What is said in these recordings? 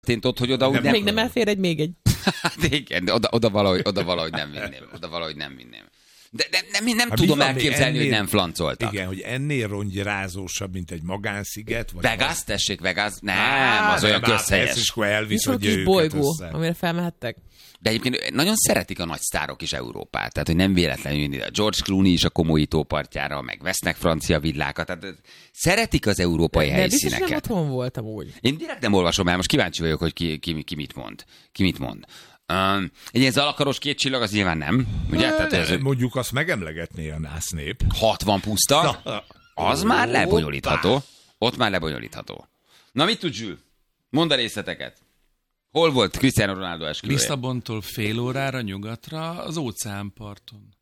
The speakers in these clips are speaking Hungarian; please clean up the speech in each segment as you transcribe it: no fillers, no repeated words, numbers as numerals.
Ott, hogy oda úgy nem... Még nem elfér még egy. Hát igen, oda valahogy nem vinném. De nem tudom elképzelni, hogy nem flancoltak. Igen, hogy ennél rongyrázósabb, mint egy magánsziget. Vagy Vegas, tessék, Vegas? Nem, az olyan közhelyes. És akkor elvisz, hogy kis bolygó, amire felmehettek. De egyébként nagyon szeretik a nagy sztárok is Európát, tehát hogy nem véletlenül jönni ide. George Clooney is a komoly tópartjára, meg vesznek francia villákat, tehát szeretik az európai helyszíneket. De biztos nem otthon voltam úgy. Én direkt nem olvasom el, most kíváncsi vagyok, hogy ki mit mond. Egy ilyen zalakaros 2 csillag, az nyilván nem. Ugye? Tehát ez mondjuk azt megemlegetné a násznép. 60 puszta, az már lebonyolítható. Ott már lebonyolítható. Na mit tud Zsül? Mondd a részleteket. Hol volt Cristiano Ronaldo esküvője? Lisszabontól fél órára nyugatra az óceánparton.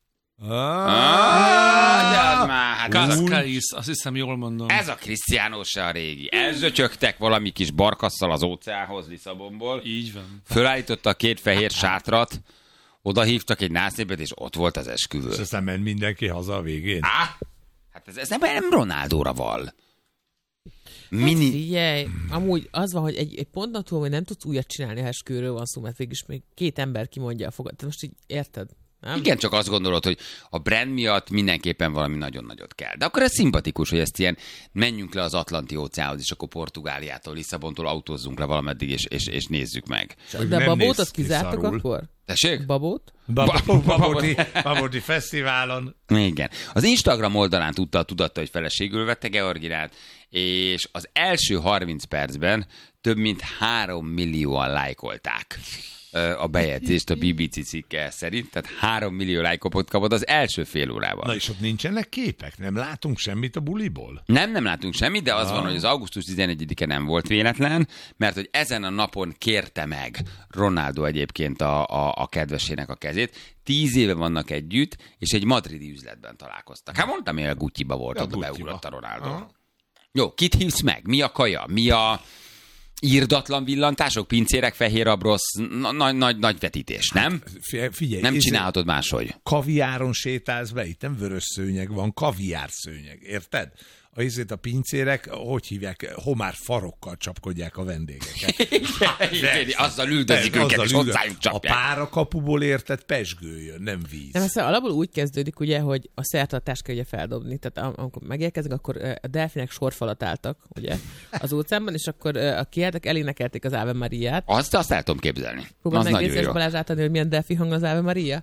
Cascais, azt hiszem jól mondom. Ez a Cristiano se a régi. Elzöcsögtek valami kis barkasszal az óceánhoz Lisszabonból. Így van. Fölállította a 2 fehér sátrat, oda hívtak egy násznépet, és ott volt az esküvő. És aztán ment mindenki haza a végén. Hát ez nem Ronaldóra val. Figyelj, amúgy az van, hogy egy ponton túl, hogy nem tudsz újat csinálni, ha esküvőről van szó, mert végülis még 2 ember kimondja a fogat. Te most így érted? Nem? Igen, csak azt gondolod, hogy a brand miatt mindenképpen valami nagyon nagyot kell. De akkor ez szimpatikus, hogy ezt ilyen menjünk le az Atlanti óceánhoz, és akkor Portugáliától, Lisszabontól autózzunk le valameddig, és nézzük meg. De a Babót azt kizártak akkor? Tessék? Babót? Babóti fesztiválon. Igen. Az Instagram oldalán tudatta, hogy feleségül vette Georginát, és az első 30 percben több mint 3 millióan lájkolták a bejegyzést a BBC cikke szerint, tehát 3 millió lájkot kapott az első fél órában. Na és ott nincsenek képek? Nem látunk semmit a buliból? Nem látunk semmit, de az van, hogy az augusztus 11-e nem volt véletlen, mert hogy ezen a napon kérte meg Ronaldo egyébként a kedvesének a kezét. 10 éve vannak együtt, és egy madridi üzletben találkoztak. Hát mondtam, hogy a Gucci-ba volt, ott beugrott a Ronaldo. Jó, kit hívsz meg? Mi a kaja? Mi a írdatlan villantások, pincérek, fehér abrosz, nagy vetítés, nem? Figyelj, nem csinálhatod máshogy. Kaviáron sétálsz be, itt nem vörös szőnyeg van, kaviár szőnyeg, érted? A pincérek, hogy hívják, homár farokkal csapkodják a vendégeket. Igen, azzal üldözik őket, és hozzájuk csapják. A párakapuból érted pezsgőjön, nem víz. Nem, szóval alapból úgy kezdődik, ugye, hogy a szertartást kell ugye feldobni. Tehát amikor megérkeznek, akkor a delfinek sorfalat álltak, ugye, az óceánban, és akkor a kiálltak, elénekelték az Ave Mariát. Azt el tudom képzelni. Próbáld meg Gézes Balázs átadni, hogy milyen delfi hang az Ave Maria.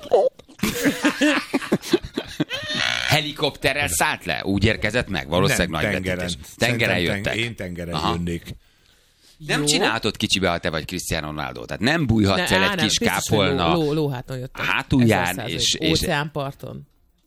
Helikopterrel szállt le? Úgy érkezett meg? Valószínűleg nagy vetítés. Tengeren jöttek. Én tengeren jönnék. Nem csinálhatod kicsibe, ha te vagy Cristiano Ronaldo. Tehát nem bújhatsz el egy kis kápolna. Lóháton jöttek. Hátulján és óceánparton.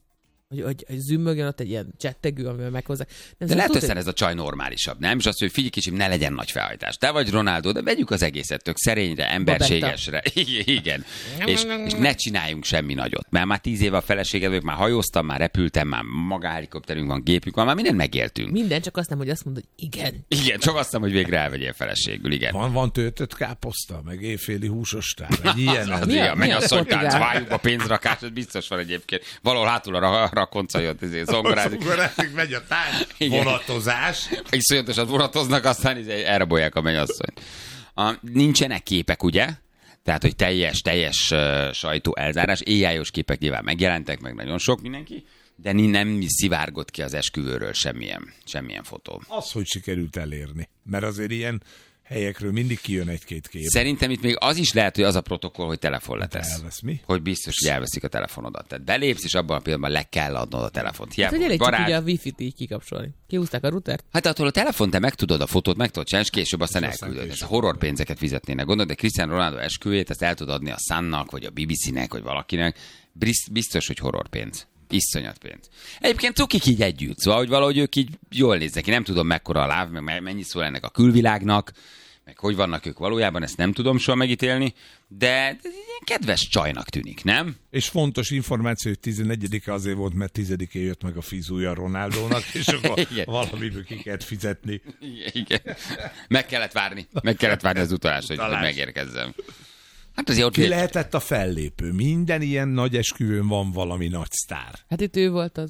Hogy zümmögjön ott egy ilyen csettegő, amivel meghozzák. De lehet, hogy ez a csaj normálisabb, nem? És azt, hogy figyelj kicsim, ne legyen nagy felhajtás. Te vagy Ronaldo, de vegyük az egészet tök szerényre, emberségesre. Igen. És ne csináljunk semmi nagyot. Mert már 10 éve a feleséged vagyok, már hajóztam, már repültem, már magáhelikopterünk van, gépünk van, már mindent megéltünk. Minden, csak azt nem, hogy azt mondod, hogy igen. Igen, csak azt nem, hogy végre elvegyél feleségül, igen. Van töltött káposzta, meg éjféli húsostál, egy ilyen. Az mennyasszonytánc, várjuk a pénzrakásot, biztos van egyébként. Valahol hátul a rakonca jött, zongorázik, megy a tánc, vonatozás. Iszonyatosan vonatoznak, aztán elrabolják a mennyasszonyt. Nincsenek képek, ugye? Tehát, hogy teljes sajtó elzárás. AI-os képek nyilván megjelentek, meg nagyon sok mindenki, de nem szivárgott ki az esküvőről semmilyen fotó. Az, hogy sikerült elérni. Mert azért ilyen helyekről mindig kijön egy-két kép. Szerintem itt még az is lehet, hogy az a protokoll, hogy telefon letesz. Elvesz mi? Hogy biztos, hogy elveszik a telefonodat. Tehát belépsz, és abban a pillanatban le kell adnod a telefont. Hát, hogy elég csak ugye a wifi-t így kikapcsolni. Kihúzták a routert? Hát attól a telefon te meg tudod a fotót, meg tudod csinálni, és később aztán elküldöd. Ez a horror pénzeket fizetnének. Gondolod, de Cristiano Ronaldo esküvőjét, ezt el tudod adni a Sunnak, vagy a BBC-nek, vagy valakinek. Biztos, hogy horror pénz. Iszonyat pénz. Egyébként cukik így együtt, szóval, hogy valahogy ők így jól néznek ki. Nem tudom, mekkora a láv, meg mennyi szól ennek a külvilágnak, meg hogy vannak ők valójában, ezt nem tudom soha megítélni, de kedves csajnak tűnik, nem? És fontos információ, hogy 11-e azért volt, mert 10-én jött meg a fizúja Ronaldónak, és akkor valamiből ki kellett fizetni. Igen. Meg kellett várni az utalást, hogy megérkezzem. Hát azért ki lehetett a fellépő? Minden ilyen nagy esküvőn van valami nagy sztár. Hát itt ő volt az.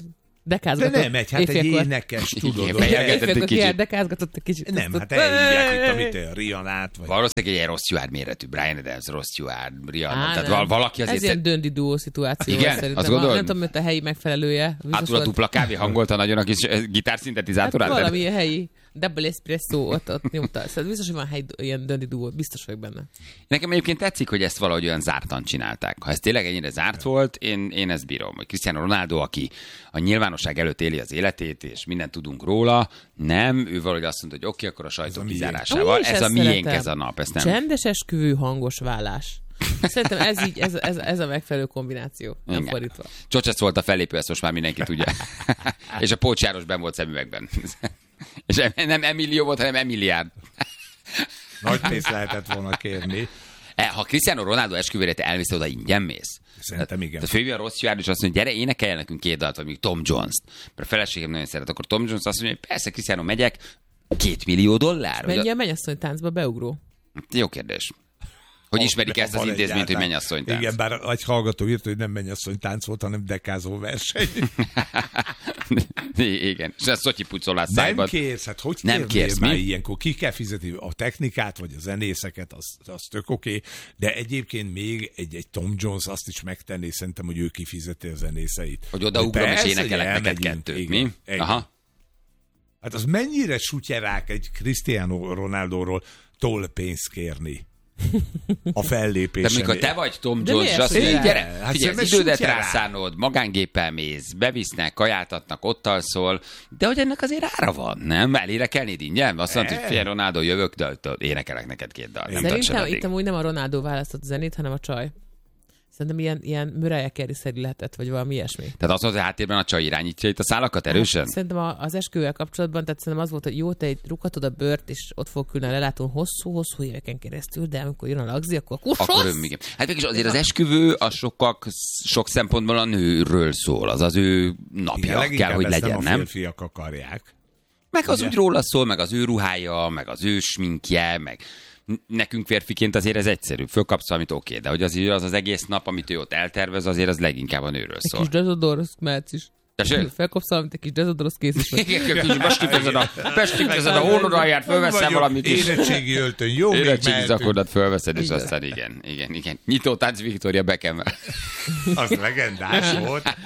dekázgatott. De nem, hát egy énekes, tudod. Dekázgatott egy kicsit. Nem, hát elhívják, amit a Rihanát. Vagy... Valószínűleg egy ilyen Ross Stewart méretű, Brian Adams, Ross Stewart, Rihanna. Tehát valaki azért... Ez ilyen döndi duó szituáció. Igen? Szerintem. Nem tudom, hogy a helyi megfelelője. Hátul a dupla kávé hangolta nagyon a kis gitárszintetizátorát. Hát valami helyi double espresso ott nyomta. Szóval biztos, hogy van helyi ilyen döndi duó. Biztos vagyok benne. Nekem egyébként tetszik, hogy ezt valahogy olyan zártan csinálták. Ha ez tényleg ennyire zárt volt, én ezt bírom. Hogy Cristiano Ronaldo, aki a nyilvánosság előtt éli az életét, és mindent tudunk róla, nem, ő valahogy azt mondta, hogy oké, akkor a sajtó kizárásával. Ez a miénk ez a nap. Ezt nem... Csendes esküvő, hangos vállás. Szerintem ez a megfelelő kombináció. Nem igen. fordítva. Csocsac volt a fellépő, ezt most már mindenki tudja. És a Pócs János benn volt szemüvegben. És nem Emilio volt, hanem Emiliárd. Nagy pénzt lehetett volna kérni. Ha Cristiano Ronaldo esküvőre te elmész, oda ingyen mész. Szerintem igen. Tehát főleg a Ross Stewart is azt mondja, gyere, énekelj el nekünk 2 dalt, vagy még Tom Jones-t. Mert a feleségem nagyon szeret. Akkor Tom Jones azt mondja, hogy persze, Cristiano, megyek, $2 millió. Mennyi a mennyasszony táncba beugró? Jó kérdés. Hogy ismerik ezt az intézményt, hogy mennyasszony tánc? Igen, bár egy hallgató írta, hogy nem mennyasszony tánc volt, hanem dekázó verseny. Igen, és ez szotyipucolás szájban. Nem kérsz, hát hogy nem kérsz, már ilyenkor? Ki kell fizetni a technikát, vagy a zenészeket, az tök oké, de egyébként még egy Tom Jones azt is megtenné, szerintem, hogy ő kifizeti a zenészeit. Hogy odaugrom és énekelek neked 2, mi? Aha. Hát az mennyire sutyerák egy Cristiano Ronaldóról pénzt kérni a fellépésen. De mikor te vagy Tom Jones, és azt mondja, gyere, figyelj, az idődet rászánod, magángéppel mész, bevisznek, kajáltatnak, ott alszol, de hogy ennek azért ára van, nem? Elénekelnéd ingyen? Azt mondod, hogy fél Ronaldo, jövök, de énekelek neked 2 dal. Szerintem itt amúgy nem a Ronaldo választott zenét, hanem a csaj. Szerintem ilyen Mariah Carey-szerű lehetett, vagy valami ilyesmi. Tehát az, hogy háttérben a csaj irányítja itt a szálakat erősen? Szerintem az esküvővel kapcsolatban, tehát szerintem az volt, hogy jó, te egy rúghatod a bőrt, és ott fog ülni a lelátón hosszú éveken keresztül, de amikor jön a lagzi, akkor igen. Hát mégis azért az esküvő a sok szempontból a nőről szól, az az ő napja kell, hogy legyen, nem? A férfiak akarják. Meg az úgy róla szól, meg az ő ruhája, meg az ő sminkje, meg nekünk férfiként azért ez egyszerű. Fölkapsz valamit, oké, de hogy az egész nap, amit ő ott eltervez, azért az leginkább a nőről szól. Egy kis dezodor, azt mehetsz is. Felkapsz valamit, egy kis dezodor, azt kész is vagy. Bestifezed a hónodalját, fölveszel valamit is. Érettségi öltöny, jó, érettségi zakodat fölveszed, és aztán igen. Nyitó tánc Victoria Beckham-mel. Az legendás volt.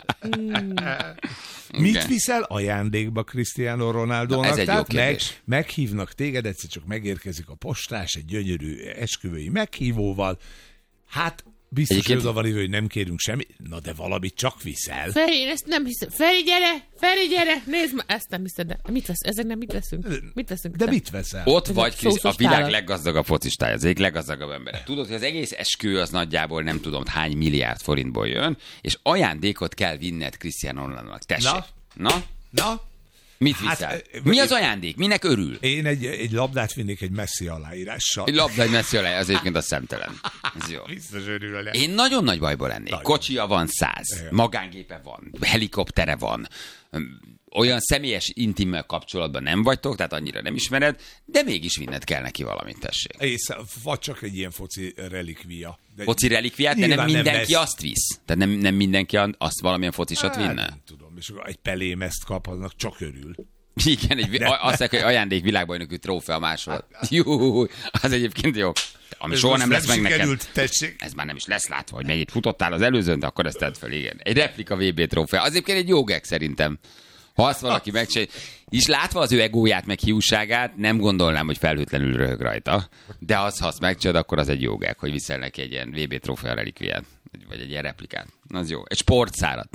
Mit viszel ajándékba Cristiano Ronaldónak? Ez egy jó kérdés. Meghívnak téged, egyszer csak megérkezik a postás egy gyönyörű esküvői meghívóval. Hát biztos, hogy oda van írva, hogy nem kérünk semmi. Na de valamit csak viszel. Feri, én ezt nem hiszem. Feri, gyere! Nézd ma, ezt nem hiszed, de mit vesz? Ezek nem mit veszünk? Mit veszünk? De mit veszel? Ott vagy a világ leggazdagabb focistája, az egyik leggazdagabb embere. Tudod, hogy az egész esküvő az nagyjából nem tudom hány milliárd forintból jön, és ajándékot kell vinned Cristiano Ronaldónak. Tessék. Na? Mit viszel? Mi az ajándék? Minek örül? Én egy labdát vinnék egy Messi aláírással. Egy labda, egy Messi aláírás, az egyébként a szemtelen. Ez jó. Biztos örül. Én nagyon nagy bajban lennék. Kocsia van 100, magángépe van, helikoptere van, olyan személyes, intimmel kapcsolatban nem vagytok, tehát annyira nem ismered, de mégis vinned kell neki valamit, tessék. Vagy csak egy ilyen foci relikvia. Foci relikviát, de nem mindenki azt visz. Tehát nem mindenki azt valamilyen focisat vinne? Nem tudom, és egy pelémezt kap, annak csak örül. Igen, azt mondják, hogy ajándék világbajnokú trófea máshol. Jó, az egyébként jó. Ami soha nem lesz meg neked. Ez már nem is lesz látva, hogy mennyit futottál az előzőn, de akkor ezt tedd fel, igen. Egy replika VB trófea. Az egyébként egy jó gag szerintem. Ha azt valaki megcsinálja, és látva az ő egóját, meg hiúságát, nem gondolnám, hogy felhőtlenül röhög rajta. De ha azt megcsinálod, akkor az egy jó gag, hogy viszel neki egy ilyen VB trófea relikviát. Vagy egy ilyen replikát. Az jó. Egy sportszárat.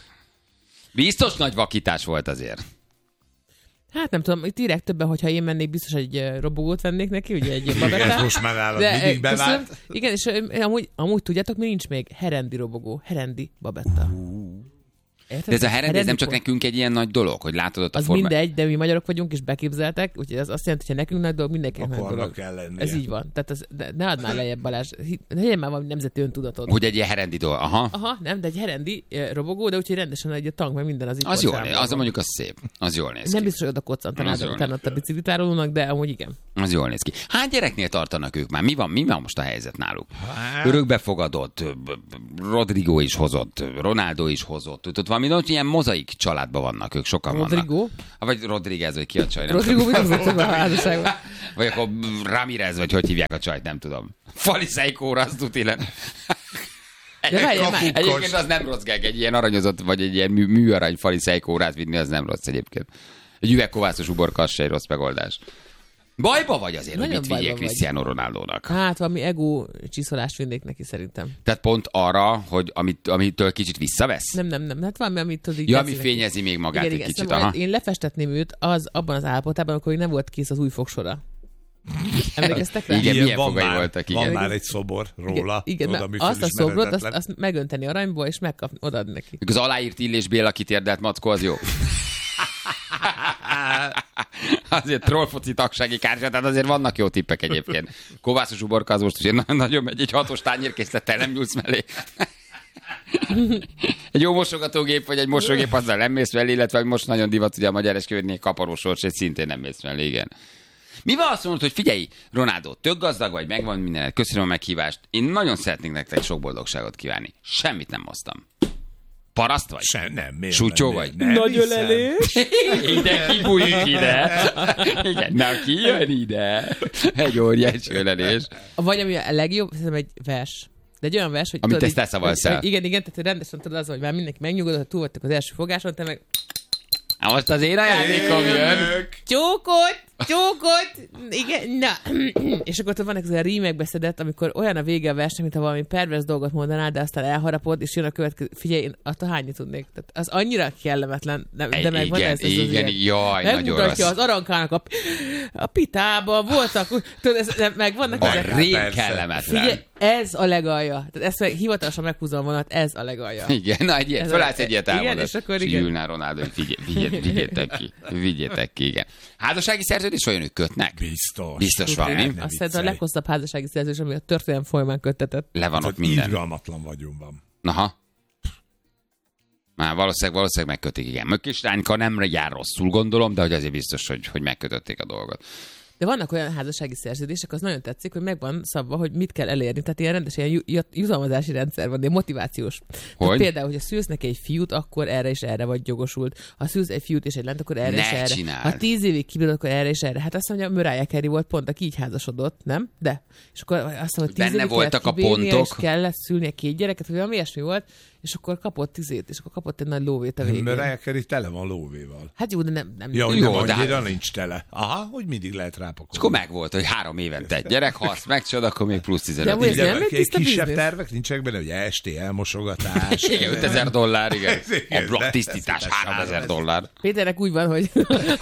Biztos nagy vakítás volt azért. Hát nem tudom, itt írják többen, hogyha én mennék, biztos egy robogót vennék neki, ugye egy babettát. Ez most már állad, mindig bevált. Igen, és amúgy tudjátok, mi nincs még? Herendi robogó, Herendi babetta. Érted? De ez a Herendi, ez nem csak nekünk egy ilyen nagy dolog, hogy látod ott a formát. Az mindegy, de mi magyarok vagyunk, és beképzeltek, úgyhogy az azt jelenti, hogy ha nekünk nagy dolog, mindenkinek nagy dolog. Kell lennie. Ez így van. Tehát ne add már lejjebb, Balázs. Legyen már valami nemzeti öntudatod. Hogy egy ilyen Herendi dolog. Aha, nem, de egy Herendi robogó, de úgyhogy rendesen egy tank, meg minden az itt. Az jól néz, az mondjuk az szép. Az jól néz ki. Nem biztos, hogy oda koccantanád utána a biciklitárolónak, de amúgy igen. Az jól néz ki. Hány gyereknél tartanak ők már? Mi van most a helyzet náluk? Örökbefogadott, Rodrigo is hozott, Ronaldo is hozott. Ott valami, ilyen mozaik családban vannak, ők sokan Rodrigo? vannak. Vagy Rodriguez, vagy ki a csaj, nem Rodrigo tudom. mit hozott a házasságban? Vagy akkor Ramirez, vagy hogy hívják a csajt, nem tudom. Faliseikóra, azt tuti le. De várjál már. Egyébként az nem rossz geg, egy ilyen aranyozott, vagy egy ilyen műarany faliseikórát vinni, az nem rossz egyébként. Egy üvegkovászos uborka, az se egy rossz megoldás. Bajba vagy azért, hogy Nagyon mit vigyék bajba vagy. Cristiano Ronaldónak? Hát valami ego csiszolást vinnék neki szerintem. Tehát pont arra, hogy amitől kicsit visszavesz? Nem. Hát valami, amit tudod így... Ja, ami teszi fényezi még magát igen, egy igen, kicsit. nem, Aha. én lefestetném őt abban az állapotában, amikor még nem volt kész az új fogsora. Emlékeztek rá? Igen, Ilyen milyen van fogai már, voltak, Van igen. már egy szobor róla. Igen, oda, mert ami azt a szobrot, felismerhetetlen. azt megönteni aranyból, és megkapni, odaadni neki. Az aláírt Illés Béla kitérdelt mackó, az jó. Azért trollfoci tagsági kártya, tehát azért vannak jó tippek egyébként. Kovászos uborka az most azért nagyon megy, egy 6-os tányérkészlettel nem nyúlsz mellé. Egy jó mosogatógép, vagy egy mosógép, azzal nem mész mellé, illetve most nagyon divat, ugye a magyar esküvőnél kaparós egy szintén nem mész mellé, igen. Mi van azt mondod, hogy figyelj, Ronaldo, tök gazdag vagy, megvan mindenet, köszönöm a meghívást, én nagyon szeretnék nektek sok boldogságot kívánni. Semmit nem hoztam. Paraszt vagy? Nem, miért Súcsó nem, vagy? nem Nagy hiszem. ölelés. Ide kibújik ide. Igen, na ki jön ide? Egy óriási ölelés. Vagy ami a legjobb, szerintem egy vers. De egy olyan vers, hogy... Amit tudod, ezt elszavalsz el. Igen, tehát hogy rendesen tudod az, hogy már mindenki megnyugodott, hogy túl voltak az első fogáson, te meg Na most az én ajándékom jön. csókot, igen, na. És akkor ott vannak az olyan rímekbe szedett, amikor olyan a vége a versnek, mint ha valami pervers dolgot mondanál, de aztán elharapod, és jön a következő. Figyelj, én attól hányni tudnék. Tehát az annyira kellemetlen, de megvan Igen, ez az igen, ilyen. jaj, nagyon Megmutatja rossz. az arankának a pitában voltak, tudod, megvannak A ezek. rém Persze. kellemetlen. Figyelj, ez a legalja. Tehát ezt meg hivatalosan meghúzom vonat, ez a legalja. Igen, na egy ilyet, Ez fölállsz a- egy ilyet igen, elmondod. és akkor igen. Ülnál Ronaldo, hogy vigyétek ki, igen. Házassági szerződés olyan, ők kötnek? Biztos van, mi? Azt szerintem a leghosszabb házassági szerződés, ami a történelem folyamán köttetett. Le van ott Tehát minden. irgalmatlan vagyunk van. Aha. Már valószínűleg megkötik, igen. Mökkisrányka nem jár rosszul, gondolom, de hogy azért biztos, hogy megkötötték a dolgot. De vannak olyan házassági szerződések, az nagyon tetszik, hogy megvan szabva, hogy mit kell elérni. Tehát ilyen rendes ilyen jutalmazási rendszer van, de motivációs. Tehát Hogy? például, hogyha szülsz neki egy fiút, akkor erre és erre vagy jogosult. Ha szülsz egy fiút és egy lányt, akkor erre Ne és erre. csináld. Ha 10 évig kibírod, akkor erre és erre. Hát azt mondja, Mariah Carey volt pont, aki így házasodott, nem? De. És akkor azt mondja, hogy 10 Benne évig voltak a kellett kibírnia, pontok. és kellett szülnie 2 gyereket, vagy valami ilyesmi volt, és akkor kapott 10, és akkor kapott egy nagy lóvét a végén. Mariah Carey tele van lóvéval. Hát jó, de nem. Ja, hogy Jó, nem de annyira hát- nincs tele. Aha, hogy mindig lehet rápakolni. És akkor megvolt, hogy 3 évente egy gyerek, ha azt megcsod, akkor még plusz 15 amúgy ez év. nem egy tiszta kisebb biznisz? tervek nincsenek benne, hogy esti elmosogatás. Igen, $5000, igen. Igen, A blokk de- tisztítás $3000. Péternek úgy van, hogy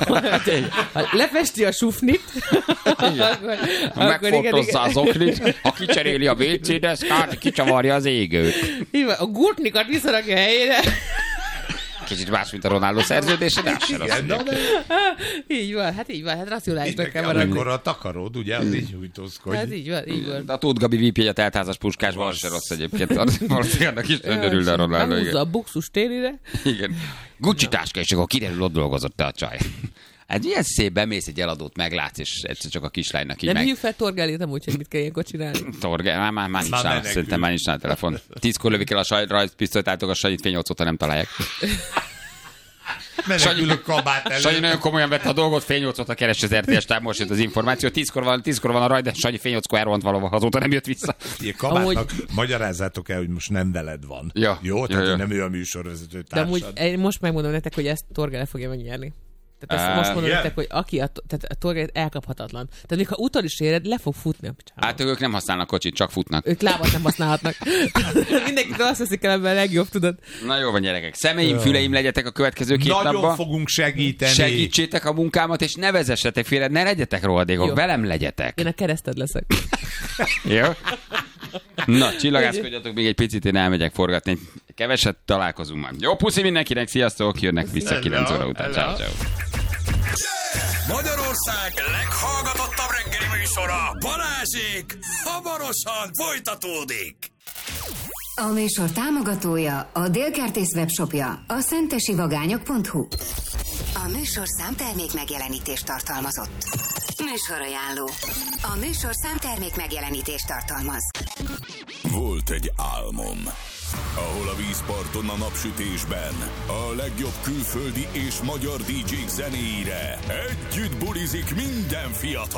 ha lefesti a sufnit, akkor Megfotozza az oknit, ha kicseréli a WC deszkát, kicsavarja az égőt. így van, a gurtnikat visszarakja helyére. Kicsit más, mint a Ronaldo szerződése, de az se rossz. Igen, na, de Így van, hát racionálisnak kell amikor maradni. a takarod, ugye, az így hújtózkodj. Hát így van. De a Tóth Gabi VIP-jegyet eltházas puskásban, az se rossz egyébként. Valószínűleg annak is örül a Ronaldo. Behúzza Igen. a buxus télire. Igen. Gucci táska, és akkor kiderül, ott dolgozott te a csaj. Hát ilyen szép, bemész egy eladót, meglátsz, és egyszer csak a kislánynak így Nem meg... hívjuk fel Torgálét amúgy, hogy mit kell ilyenkor csinálni. Torgel, már nincs nála, menekül. szerintem már nincs nála telefon. 10-kor lövik el a rajzpisztolyt, álltok a Sanyit, fél 8 óta nem találják. Menekül a kabát elő. Sanyi nagyon komolyan vette a dolgot, fél 8 óta keres az RTS táv, most jött az információ. 10-kor van a raj, de Sanyi fél 8-kor elrohant valahol, azóta nem jött vissza. Ilyen kabátnak magyarázzátok el, hogy most nem veled van. Ja. Jó? Tehát Ja. nem ő a műsorvezető De amúgy társad. én most megmondom nektek, hogy ezt Torgál fogja megnyerni. Tehát ezt most mondom igen? nektek, hogy aki tehát a Torgál elkaphatatlan. Tehát még ha utol is éred, le fog futni a picsába. Hát ők nem használnak kocsit, csak futnak. Ők lábat nem használhatnak. Mindenkitől azt veszik el ebben a legjobb, tudod. Na jó van, gyerekek. Szemeim, füleim legyetek a következő 2 Nagyon napban. fogunk segíteni. Segítsétek a munkámat, és ne vezessetek félre, ne legyetek rohadékok, Jó. velem legyetek. Én a kereszted leszek. Jó? Na, csillagászkodjatok még egy picit, én elmegyek forgatni. Keveset találkozunk majd. Jó, puszi mindenkinek, sziasztok, jönnek vissza 9 óra után. Ciao, ciao. Magyarország leghallgatottabb reggeli műsora, Balázsék, hamarosan folytatódik. A műsor támogatója a Délkertész webshopja, a szentesivagányok.hu. A műsor számtermék megjelenítést tartalmazott. Műsorajánló. A műsorszám termék megjelenítést tartalmaz. Volt egy álmom, ahol a vízparton a napsütésben a legjobb külföldi és magyar DJ-k zenéire együtt bulizik minden fiatal.